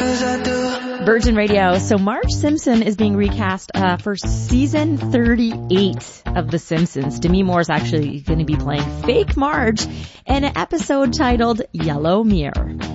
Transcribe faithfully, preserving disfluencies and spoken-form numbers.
'cause I do. Virgin Radio. So Marge Simpson is being recast uh, for season thirty-eight of The Simpsons. Demi Moore is actually going to be playing fake Marge in an episode titled Yellow Mirror.